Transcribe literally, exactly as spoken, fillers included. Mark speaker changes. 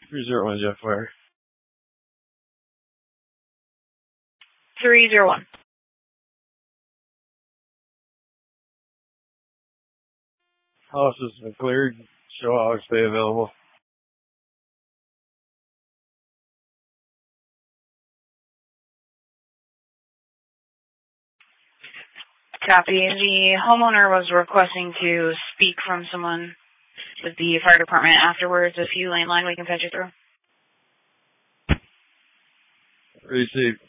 Speaker 1: three zero one, Jeff Fire.
Speaker 2: three zero one.
Speaker 1: House has been cleared. Show hogs stay available.
Speaker 2: Copy. The homeowner was requesting to speak from someone with the fire department afterwards. If you landline, we can patch you through.
Speaker 1: Receive.